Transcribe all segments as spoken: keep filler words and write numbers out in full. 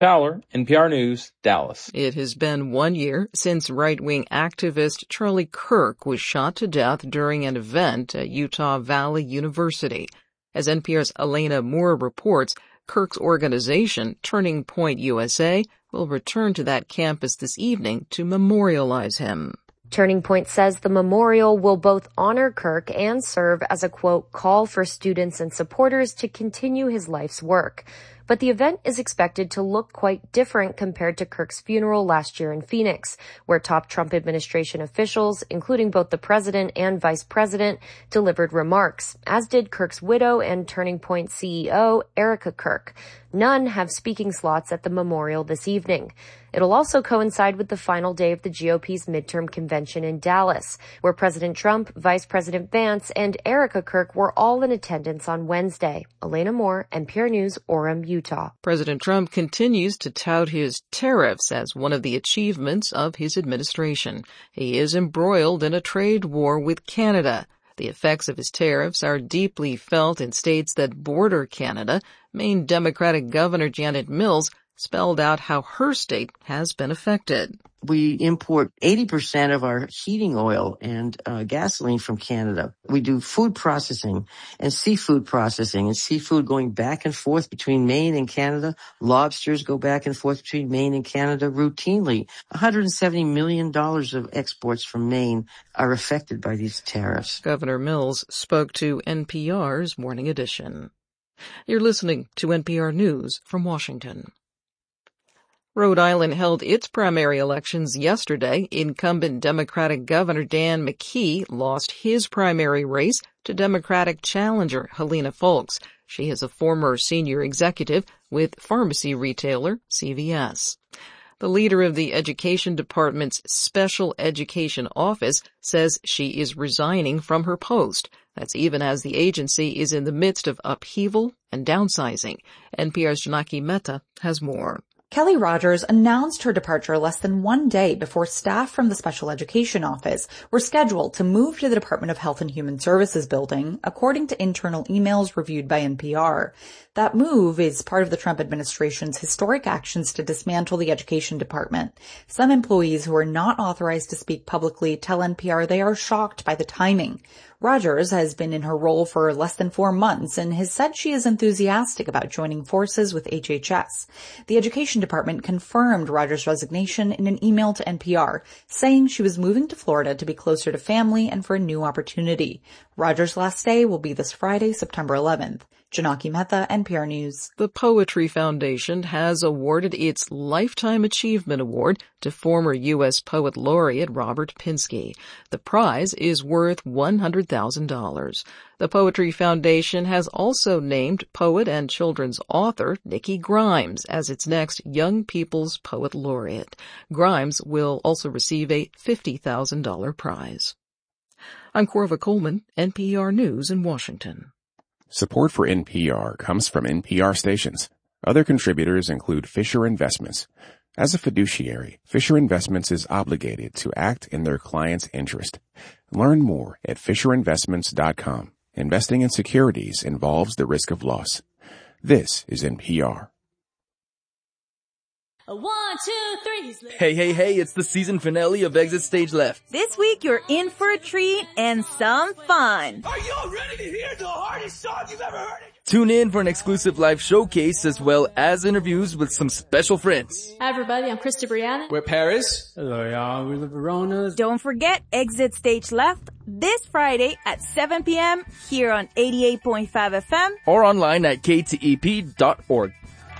Fowler, N P R News, Dallas. It has been one year since right-wing activist Charlie Kirk was shot to death during an event at Utah Valley University. As N P R's Elena Moore reports, Kirk's organization, Turning Point U S A, will return to that campus this evening to memorialize him. Turning Point says the memorial will both honor Kirk and serve as a, quote, call for students and supporters to continue his life's work. But the event is expected to look quite different compared to Kirk's funeral last year in Phoenix, where top Trump administration officials, including both the president and vice president, delivered remarks, as did Kirk's widow and Turning Point C E O, Erica Kirk. None have speaking slots at the memorial this evening. It'll also coincide with the final day of the G O P's midterm convention in Dallas, where President Trump, Vice President Vance, and Erica Kirk were all in attendance on Wednesday. Elena Moore, N P R News, Orem, Utah. President Trump continues to tout his tariffs as one of the achievements of his administration. He is embroiled in a trade war with Canada. The effects of his tariffs are deeply felt in states that border Canada. Maine Democratic Governor Janet Mills spelled out how her state has been affected. We import eighty percent of our heating oil and uh, gasoline from Canada. We do food processing and seafood processing, and seafood going back and forth between Maine and Canada. Lobsters go back and forth between Maine and Canada routinely. one hundred seventy million dollars of exports from Maine are affected by these tariffs. Governor Mills spoke to N P R's Morning Edition. You're listening to N P R News from Washington. Rhode Island held its primary elections yesterday. Incumbent Democratic Governor Dan McKee lost his primary race to Democratic challenger Helena Foulkes. She is a former senior executive with pharmacy retailer C V S. The leader of the Education Department's Special Education Office says she is resigning from her post. That's even as the agency is in the midst of upheaval and downsizing. N P R's Janaki Mehta has more. Kelly Rogers announced her departure less than one day before staff from the Special Education Office were scheduled to move to the Department of Health and Human Services building, according to internal emails reviewed by N P R. That move is part of the Trump administration's historic actions to dismantle the Education Department. Some employees who are not authorized to speak publicly tell N P R they are shocked by the timing. Rogers has been in her role for less than four months and has said she is enthusiastic about joining forces with H H S. The Education Department confirmed Rogers' resignation in an email to N P R, saying she was moving to Florida to be closer to family and for a new opportunity. Rogers' last day will be this Friday, September eleventh. Janaki Mehta, N P R News. The Poetry Foundation has awarded its Lifetime Achievement Award to former U S Poet Laureate Robert Pinsky. The prize is worth one hundred thousand dollars. The Poetry Foundation has also named poet and children's author Nikki Grimes as its next Young People's Poet Laureate. Grimes will also receive a fifty thousand dollars prize. I'm Corva Coleman, N P R News in Washington. Support for N P R comes from N P R stations. Other contributors include Fisher Investments. As a fiduciary, Fisher Investments is obligated to act in their client's interest. Learn more at fisher investments dot com. Investing in securities involves the risk of loss. This is N P R. One, two, three. Hey, hey, hey, it's the season finale of Exit Stage Left. This week you're in for a treat and some fun. Are you ready to hear the hardest song you've ever heard? Tune in for an exclusive live showcase as well as interviews with some special friends. Hi everybody, I'm Krista Brianna. We're Paris. Hello y'all, we're the Veronas. Don't forget Exit Stage Left this Friday at seven p.m. here on eighty-eight point five F M. Or online at k t e p dot org.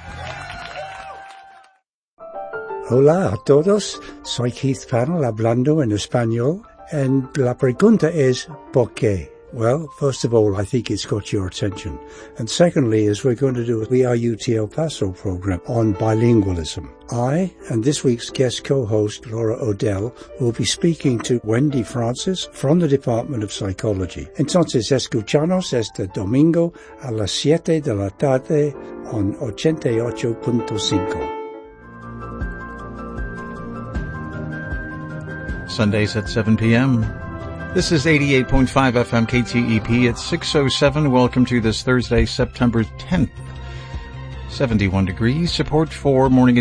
Hola a todos, soy Keith Farrell hablando en español, and la pregunta es, ¿por qué? Well, first of all, I think it's got your attention. And secondly, is we're going to do a V I U T El Paso program on bilingualism. I and this week's guest co-host, Laura Odell, will be speaking to Wendy Francis from the Department of Psychology. Entonces, escuchanos este domingo a las siete de la tarde on ochenta y ocho punto cinco. Sundays at seven p.m. This is eighty-eight point five F M K T E P at six oh seven. Welcome to this Thursday, September tenth. seventy-one degrees. Support for Morning